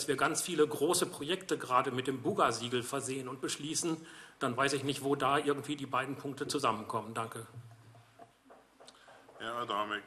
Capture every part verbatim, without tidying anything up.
dass wir ganz viele große Projekte gerade mit dem Buga-Siegel versehen und beschließen, dann weiß ich nicht, wo da irgendwie die beiden Punkte zusammenkommen. Danke. Herr Adamek.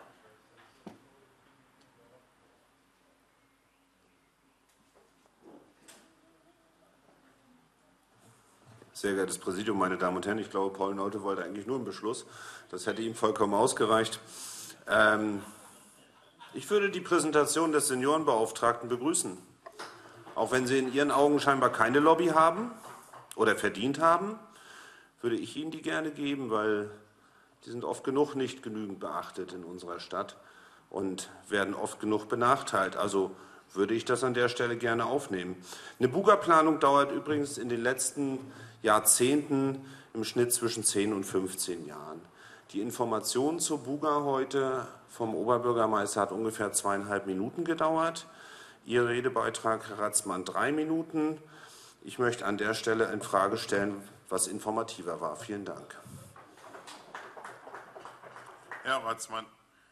Sehr geehrtes Präsidium, meine Damen und Herren, ich glaube, Paul Nolte wollte eigentlich nur einen Beschluss. Das hätte ihm vollkommen ausgereicht. Ähm, ich würde die Präsentation des Seniorenbeauftragten begrüßen. Auch wenn Sie in Ihren Augen scheinbar keine Lobby haben oder verdient haben, würde ich Ihnen die gerne geben, weil die sind oft genug nicht genügend beachtet in unserer Stadt und werden oft genug benachteiligt. Also würde ich das an der Stelle gerne aufnehmen. Eine Buga-Planung dauert übrigens in den letzten Jahrzehnten im Schnitt zwischen zehn und fünfzehn Jahren. Die Information zur Buga heute vom Oberbürgermeister hat ungefähr zweieinhalb Minuten gedauert. Ihr Redebeitrag, Herr Ratzmann, drei Minuten. Ich möchte an der Stelle in Frage stellen, was informativer war. Vielen Dank. Herr Ratzmann.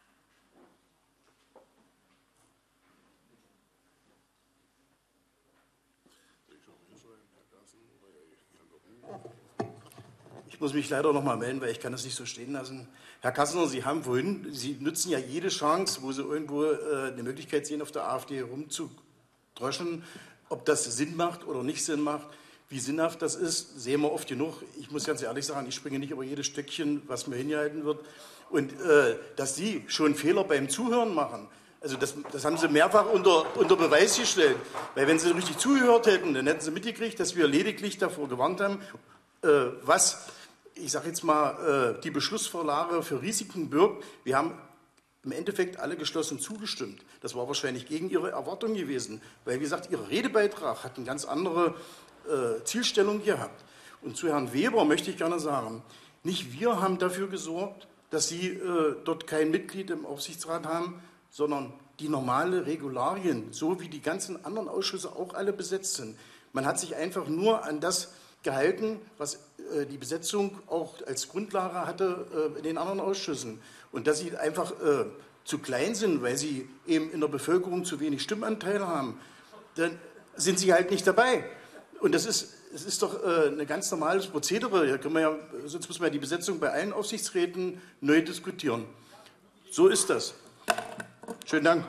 Ich muss mich leider noch mal melden, weil ich kann das nicht so stehen lassen. Herr Kassner, Sie haben vorhin, Sie nutzen ja jede Chance, wo Sie irgendwo äh, eine Möglichkeit sehen, auf der AfD rumzudröschen, ob das Sinn macht oder nicht Sinn macht. Wie sinnhaft das ist, sehen wir oft genug. Ich muss ganz ehrlich sagen, ich springe nicht über jedes Stückchen, was mir hingehalten wird. Und äh, dass Sie schon Fehler beim Zuhören machen, also das, das haben Sie mehrfach unter, unter Beweis gestellt. Weil wenn Sie richtig zugehört hätten, dann hätten Sie mitgekriegt, dass wir lediglich davor gewarnt haben, äh, was, ich sage jetzt mal, äh, die Beschlussvorlage für Risiken birgt. Wir haben im Endeffekt alle geschlossen zugestimmt. Das war wahrscheinlich gegen Ihre Erwartungen gewesen. Weil, wie gesagt, Ihr Redebeitrag hat eine ganz andere äh, Zielstellung gehabt. Und zu Herrn Weber möchte ich gerne sagen, nicht wir haben dafür gesorgt, dass Sie äh, dort kein Mitglied im Aufsichtsrat haben, sondern die normale Regularien, so wie die ganzen anderen Ausschüsse auch alle besetzt sind. Man hat sich einfach nur an das gehalten, was äh, die Besetzung auch als Grundlage hatte äh, in den anderen Ausschüssen. Und dass sie einfach äh, zu klein sind, weil sie eben in der Bevölkerung zu wenig Stimmanteil haben, dann sind sie halt nicht dabei. Und das ist, es ist doch äh, ein ganz normales Prozedere. Hier können wir ja, sonst müssen wir ja die Besetzung bei allen Aufsichtsräten neu diskutieren. So ist das. Schönen Dank.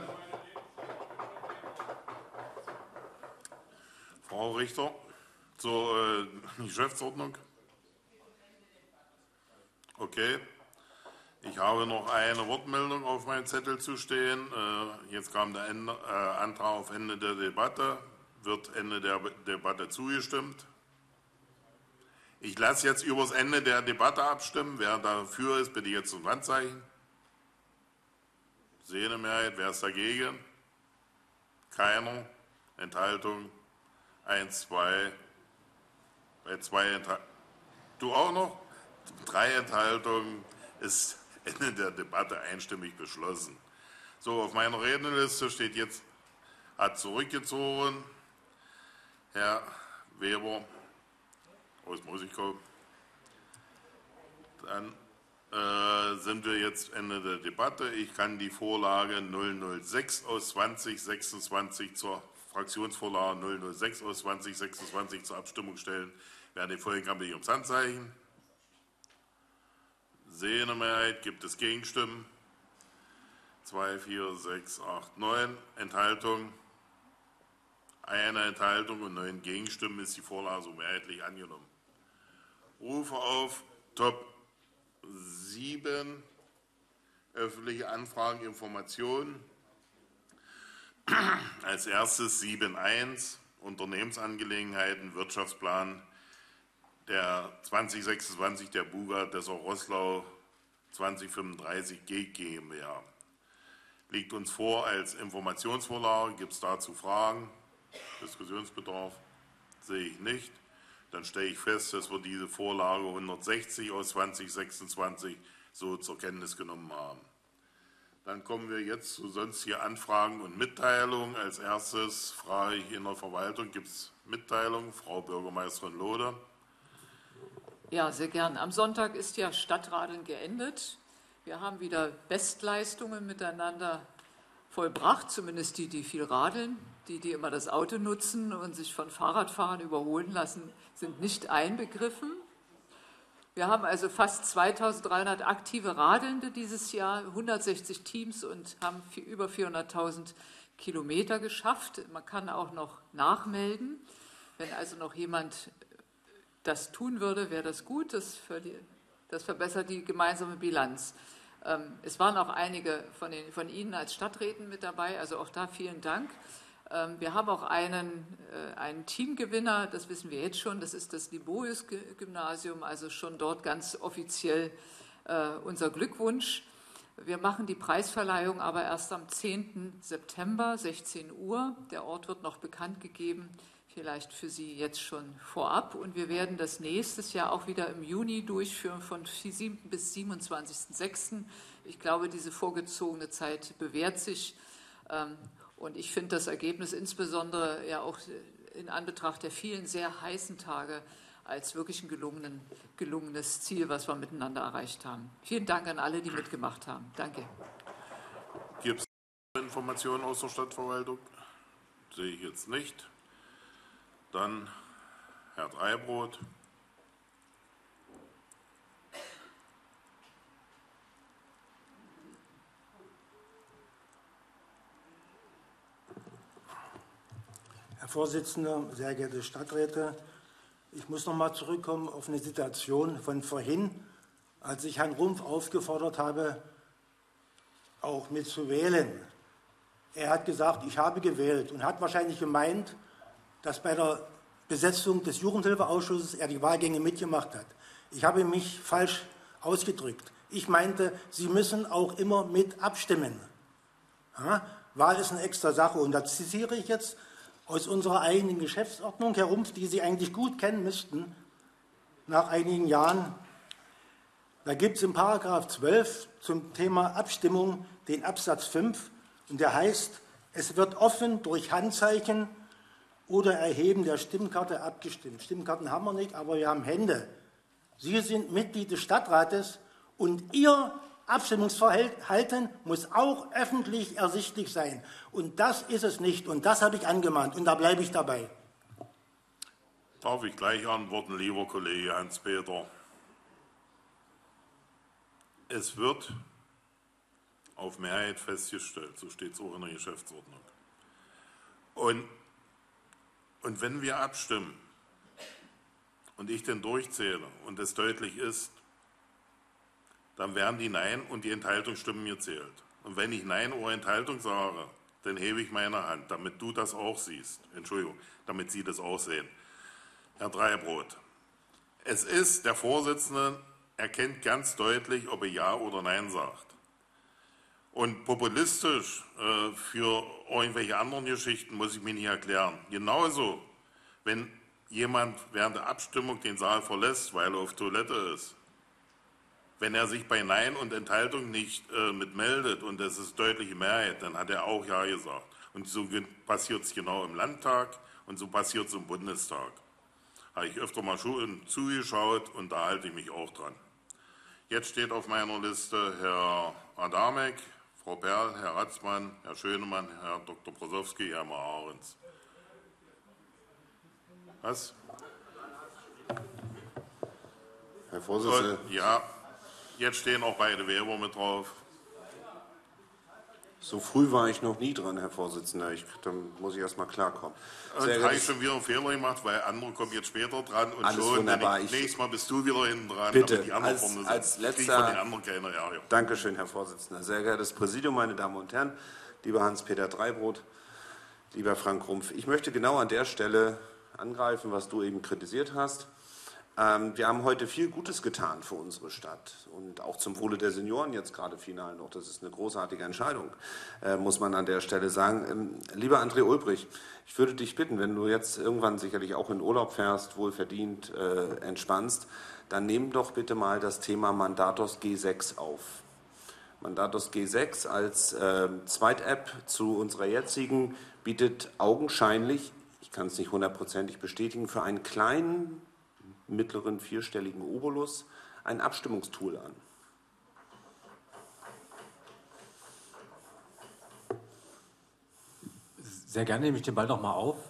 Frau Richter, zur äh, Geschäftsordnung. Okay. Ich habe noch eine Wortmeldung auf meinem Zettel zu stehen. Äh, jetzt kam der Ende, äh, Antrag auf Ende der Debatte. Wird Ende der Debatte zugestimmt? Ich lasse jetzt über das Ende der Debatte abstimmen. Wer dafür ist, bitte jetzt zum Handzeichen. Sehe eine Mehrheit. Wer ist dagegen? Keiner. Enthaltung? Eins, zwei. Bei zwei Enthaltungen. Du auch noch? Drei Enthaltungen ist Ende der Debatte einstimmig beschlossen. So, auf meiner Rednerliste steht jetzt, hat zurückgezogen, Herr Weber. Oh, jetzt muss ich kommen. Dann äh, sind wir jetzt Ende der Debatte. Ich kann die Vorlage null null sechs aus zwanzig sechsundzwanzig zur Fraktionsvorlage null null sechs aus zwanzig sechsundzwanzig zur Abstimmung stellen. Wer den folgen kann, bitte ich ums Handzeichen. Sehe eine Mehrheit. Gibt es Gegenstimmen? zwei, vier, sechs, acht, neun. Enthaltung? Eine Enthaltung und neun Gegenstimmen. Ist die Vorlage so mehrheitlich angenommen. Rufe auf Top sieben. Öffentliche Anfragen, Informationen. Als erstes sieben Punkt eins. Unternehmensangelegenheiten, Wirtschaftsplan der zwanzig sechsundzwanzig der Buga Dessau Roßlau zwanzig fünfunddreißig GmbH. Liegt uns vor als Informationsvorlage. Gibt es dazu Fragen? Diskussionsbedarf? Sehe ich nicht. Dann stelle ich fest, dass wir diese Vorlage hundertsechzig aus zwanzig sechsundzwanzig so zur Kenntnis genommen haben. Dann kommen wir jetzt zu sonstigen Anfragen und Mitteilungen. Als erstes frage ich in der Verwaltung, gibt es Mitteilungen? Frau Bürgermeisterin Lode. Ja, sehr gern. Am Sonntag ist ja Stadtradeln geendet. Wir haben wieder Bestleistungen miteinander vollbracht, zumindest die, die viel radeln. die, die immer das Auto nutzen und sich von Fahrradfahrern überholen lassen, sind nicht einbegriffen. Wir haben also fast zweitausenddreihundert aktive Radelnde dieses Jahr, hundertsechzig Teams und haben über vierhunderttausend Kilometer geschafft. Man kann auch noch nachmelden. Wenn also noch jemand das tun würde, wäre das gut. Das, für die, das verbessert die gemeinsame Bilanz. Ähm, es waren auch einige von, den, von Ihnen als Stadträten mit dabei, also auch da vielen Dank. Ähm, wir haben auch einen, äh, einen Teamgewinner, das wissen wir jetzt schon, das ist das Liborius-Gymnasium, also schon dort ganz offiziell äh, unser Glückwunsch. Wir machen die Preisverleihung aber erst am zehnten September, sechzehn Uhr. Der Ort wird noch bekannt gegeben, vielleicht für Sie jetzt schon vorab. Und wir werden das nächstes Jahr auch wieder im Juni durchführen, von siebten bis siebenundzwanzigsten sechsten Ich glaube, diese vorgezogene Zeit bewährt sich. Und ich finde das Ergebnis insbesondere ja auch in Anbetracht der vielen sehr heißen Tage als wirklich ein gelungenen, gelungenes Ziel, was wir miteinander erreicht haben. Vielen Dank an alle, die mitgemacht haben. Danke. Gibt es Informationen aus der Stadtverwaltung? Sehe ich jetzt nicht. Dann Herr Dreibrot. Herr Vorsitzender, sehr geehrte Stadträte, ich muss noch mal zurückkommen auf eine Situation von vorhin, als ich Herrn Rumpf aufgefordert habe, auch mitzuwählen. Er hat gesagt, ich habe gewählt und hat wahrscheinlich gemeint, dass bei der Besetzung des Jugendhilfeausschusses er die Wahlgänge mitgemacht hat. Ich habe mich falsch ausgedrückt. Ich meinte, Sie müssen auch immer mit abstimmen. Ja, Wahl ist eine extra Sache. Und da zitiere ich jetzt aus unserer eigenen Geschäftsordnung, Herr Rumpf, die Sie eigentlich gut kennen müssten, nach einigen Jahren. Da gibt es im Paragraph zwölf zum Thema Abstimmung den Absatz fünf. Und der heißt, es wird offen durch Handzeichen oder Erheben der Stimmkarte abgestimmt. Stimmkarten haben wir nicht, aber wir haben Hände. Sie sind Mitglied des Stadtrates und Ihr Abstimmungsverhalten muss auch öffentlich ersichtlich sein. Und das ist es nicht. Und das habe ich angemahnt. Und da bleibe ich dabei. Darf ich gleich antworten, lieber Kollege Hans-Peter? Es wird auf Mehrheit festgestellt. So steht es auch in der Geschäftsordnung. Und Und wenn wir abstimmen und ich den durchzähle und es deutlich ist, dann werden die Nein- und die Enthaltungsstimmen gezählt. Und wenn ich Nein oder Enthaltung sage, dann hebe ich meine Hand, damit du das auch siehst. Entschuldigung, damit Sie das auch sehen. Herr Dreibrot, es ist, der Vorsitzende erkennt ganz deutlich, ob er Ja oder Nein sagt. Und populistisch äh, für irgendwelche anderen Geschichten muss ich mich nicht erklären. Genauso, wenn jemand während der Abstimmung den Saal verlässt, weil er auf Toilette ist, wenn er sich bei Nein und Enthaltung nicht äh, mitmeldet und das ist deutliche Mehrheit, dann hat er auch Ja gesagt. Und so passiert es genau im Landtag und so passiert es im Bundestag. Habe ich öfter mal schon zugeschaut und da halte ich mich auch dran. Jetzt steht auf meiner Liste Herr Adamek, Frau Perl, Herr Ratzmann, Herr Schönemann, Herr Doktor Brosowski, Herr Ahrens. Was? Herr Vorsitzender. Und, ja, jetzt stehen auch beide Weber mit drauf. So früh war ich noch nie dran, Herr Vorsitzender. Ich, dann muss ich erst mal klarkommen. Und habe ich schon wieder einen Fehler gemacht, weil andere kommen jetzt später dran. Und Alles schon, wunderbar. Ich, nächstes Mal bist du wieder hinten dran, bitte, damit die anderen als, vorne sind. als letzter, Krieg ich von den anderen keine Ärger. Dankeschön, Herr Vorsitzender. Sehr geehrtes Präsidium, meine Damen und Herren, lieber Hans-Peter Dreibrot, lieber Frank Rumpf. Ich möchte genau an der Stelle angreifen, was du eben kritisiert hast. Ähm, wir haben heute viel Gutes getan für unsere Stadt und auch zum Wohle der Senioren jetzt gerade final noch. Das ist eine großartige Entscheidung, äh, muss man an der Stelle sagen. Ähm, lieber André Ulbrich, ich würde dich bitten, wenn du jetzt irgendwann sicherlich auch in Urlaub fährst, wohlverdient äh, entspannst, dann nimm doch bitte mal das Thema Mandatos G sechs auf. Mandatos G sechs als äh, Zweit-App zu unserer jetzigen bietet augenscheinlich, ich kann es nicht hundertprozentig bestätigen, für einen kleinen mittleren vierstelligen Obolus ein Abstimmungstool an. Sehr gerne nehme ich den Ball noch mal auf.